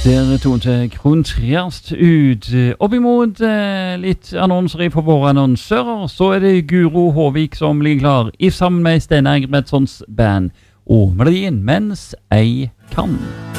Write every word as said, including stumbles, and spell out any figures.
Der tonte kontrast ut. Oppimot eh, litt annonser for våre annonsører, så er det Guro Håvik som ligger klar, i sammen med Steinar Egbertssons band, og melodien Mens ei kan.